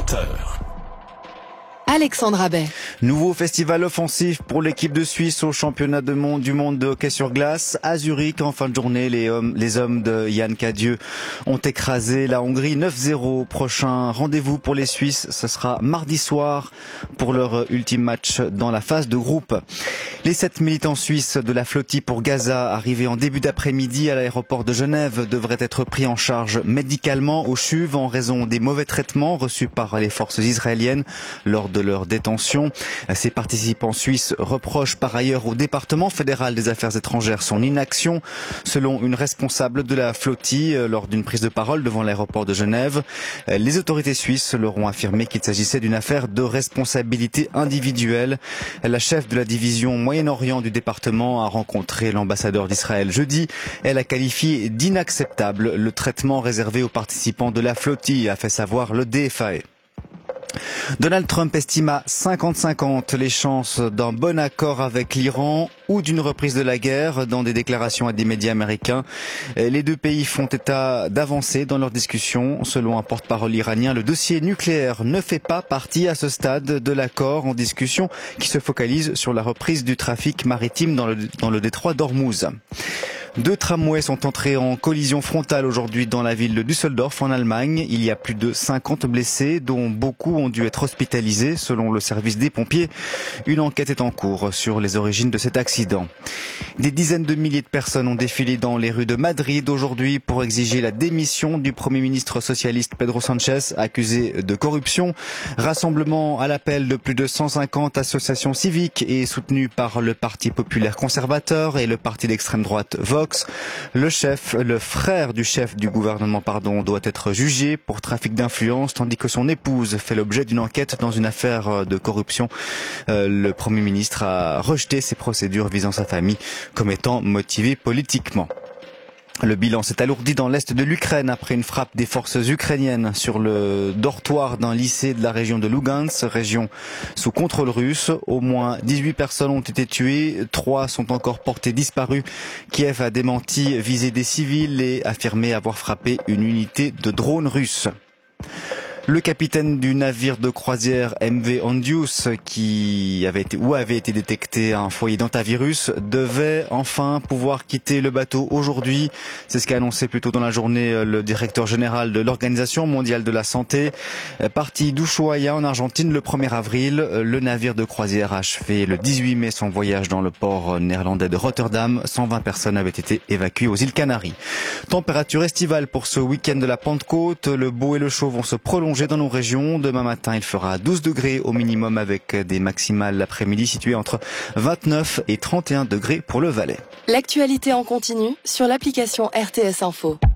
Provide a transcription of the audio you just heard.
20h. Alexandra Bay. Nouveau festival offensif pour l'équipe de Suisse au championnat du monde de hockey sur glace. À Zurich, en fin de journée, les hommes de Yann Cadieux ont écrasé la Hongrie 9-0. Prochain rendez-vous pour les Suisses, ce sera mardi soir pour leur ultime match dans la phase de groupe. Les 7 militants suisses de la flotille pour Gaza, arrivés en début d'après-midi à l'aéroport de Genève, devraient être pris en charge médicalement au CHUV en raison des mauvais traitements reçus par les forces israéliennes lors de leur détention. Ces participants suisses reprochent par ailleurs au département fédéral des affaires étrangères son inaction, selon une responsable de la flottille lors d'une prise de parole devant l'aéroport de Genève. Les autorités suisses leur ont affirmé qu'il s'agissait d'une affaire de responsabilité individuelle. La chef de la division Moyen-Orient du département a rencontré l'ambassadeur d'Israël jeudi. Elle a qualifié d'inacceptable le traitement réservé aux participants de la flottille, a fait savoir le DFAE. Donald Trump estime à 50-50 les chances d'un bon accord avec l'Iran ou d'une reprise de la guerre dans des déclarations à des médias américains. Les deux pays font état d'avancées dans leurs discussions. Selon un porte-parole iranien, le dossier nucléaire ne fait pas partie à ce stade de l'accord en discussion qui se focalise sur la reprise du trafic maritime dans le détroit d'Ormuz. 2 tramways sont entrés en collision frontale aujourd'hui dans la ville de Düsseldorf en Allemagne. Il y a plus de 50 blessés, dont beaucoup ont dû être hospitalisés selon le service des pompiers. Une enquête est en cours sur les origines de cet accident. Des dizaines de milliers de personnes ont défilé dans les rues de Madrid aujourd'hui pour exiger la démission du Premier ministre socialiste Pedro Sánchez, accusé de corruption. Rassemblement à l'appel de plus de 150 associations civiques et soutenu par le Parti populaire conservateur et le parti d'extrême droite Vox. Le frère du chef du gouvernement, doit être jugé pour trafic d'influence, tandis que son épouse fait l'objet d'une enquête dans une affaire de corruption. Le Premier ministre a rejeté ces procédures visant sa famille comme étant motivées politiquement. Le bilan s'est alourdi dans l'est de l'Ukraine après une frappe des forces ukrainiennes sur le dortoir d'un lycée de la région de Lugansk, région sous contrôle russe. Au moins 18 personnes ont été tuées, 3 sont encore portées disparues. Kiev a démenti viser des civils et affirmé avoir frappé une unité de drones russes. Le capitaine du navire de croisière MV Hondius, avait été détecté un foyer d'hantavirus, devait enfin pouvoir quitter le bateau aujourd'hui. C'est ce qu'a annoncé plus tôt dans la journée le directeur général de l'Organisation mondiale de la santé. Parti d'Ushuaia en Argentine le 1er avril, le navire de croisière a achevé le 18 mai son voyage dans le port néerlandais de Rotterdam. 120 personnes avaient été évacuées aux îles Canaries. Température estivale pour ce week-end de la Pentecôte. Le beau et le chaud vont se prolonger dans nos régions. Demain matin, il fera 12 degrés au minimum avec des maximales l'après-midi situées entre 29 et 31 degrés pour le Valais. L'actualité en continu sur l'application RTS Info.